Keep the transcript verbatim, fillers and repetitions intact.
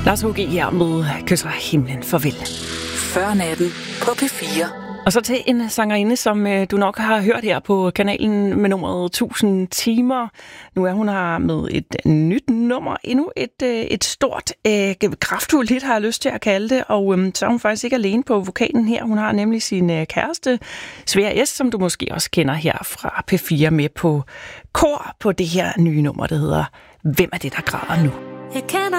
Lars H G her med Kysser himlen farvel. Før natten på P fire. Og så til en sangerinde, som øh, du nok har hørt her på kanalen med nummeret tusind timer. Nu er hun her med et nyt nummer. Endnu et, øh, et stort, øh, kraftfuldt hit, har jeg lyst til at kalde det. Og øh, så er hun faktisk ikke alene på vokalen her. Hun har nemlig sin øh, kæreste, Svea S, som du måske også kender her fra P fire, med på kor på det her nye nummer, der hedder Hvem er det, der græder nu? Jeg kender